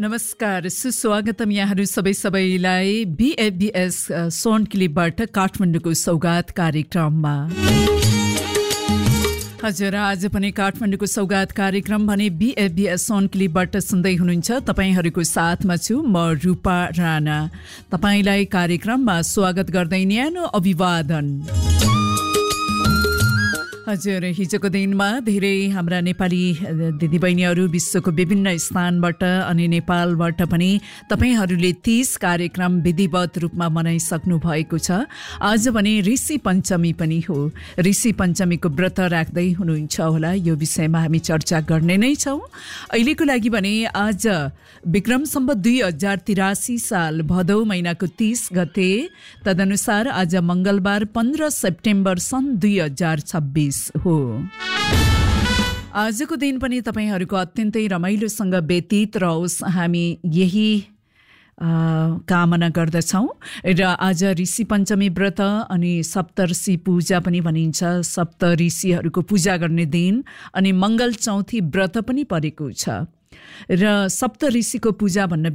नमस्कार, सुस्वागतम यहाँहरू सबैलाई BFBS सोनक्लिपबाट काठमाडौँको सौगात कार्यक्रममा। हजुर, आज पनि काठमाडौँको सौगात कार्यक्रम भने BFBS सोनक्लिपबाट सुन्दै हुनुहुन्छ। तपाईहरूको साथमा छु म रूपा राणा। तपाईलाई कार्यक्रममा स्वागत गर्दै न्यानो अभिवादन। हजुर, हिजोको दिनमा धेरै हाम्रा नेपाली दिदीबहिनीहरू विश्वको विभिन्न स्थानबाट अनि नेपालबाट पनि तपाईहरूले 30 कार्यक्रम विधिवत रूपमा मनाइसक्नु भएको छ। आज भने ऋषि पञ्चमी पनि हो। ऋषि पञ्चमीको व्रत राख्दै हुनुहुन्छ होला, यो विषयमा हामी चर्चा गर्ने नै छौँ। अहिलेको लागि भने आज विक्रम सम्वत 2083 साल भदौ महिनाको 30 गते, तदनुसार आज मंगलबार 15 सेप्टेम्बर सन् 2026 हो। आजको दिन पनि तपाईहरूको अत्यन्तै रमाइलोसँग व्यतीत रहोस्, हामी यही कामना गर्दछौँ। र आज ऋषि पञ्चमी व्रत अनि सप्तऋषि पूजा पनि भनिन्छ। सप्त ऋषिहरूको पूजा गर्ने दिन अनि मङ्गल चौथी व्रत पनि परेको छ। र सप्त ऋषिको पूजा भन्न